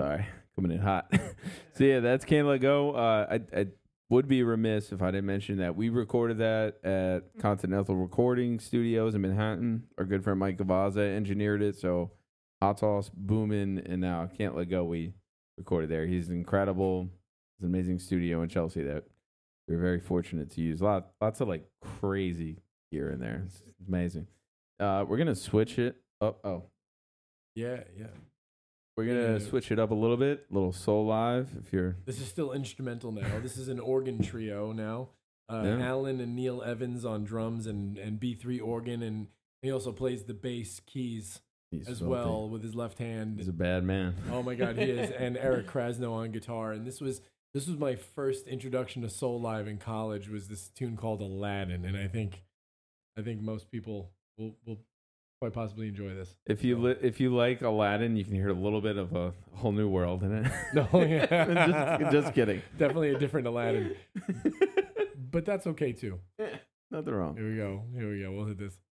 Sorry, coming in hot. So yeah, that's Can't Let Go. I would be remiss if I didn't mention that we recorded that at Continental Recording Studios in Manhattan. Our good friend Mike Gavaza engineered it. So Hot Sauce, Boomin', and now Can't Let Go. We recorded there. He's incredible. It's an amazing studio in Chelsea that we're very fortunate to use. Lots of like crazy gear in there. It's amazing. We're gonna switch it up. Oh, Yeah. we're gonna switch it up a little bit. A little soul live. If you're This is still instrumental now. This is an organ trio now. Yeah. Alan and Neil Evans on drums and B3 organ, and he also plays the bass keys he's as filthy. well with his left hand. He's a bad man. Oh my God, he is. And Eric Krasno on guitar. And this was my first introduction to Soul Live in college. Was this tune called Aladdin? And I think most people will quite possibly enjoy this. If you like Aladdin, you can hear a little bit of a whole new world in it. No, yeah. just kidding. Definitely a different Aladdin, but that's okay too. Nothing wrong. Here we go. We'll hit this.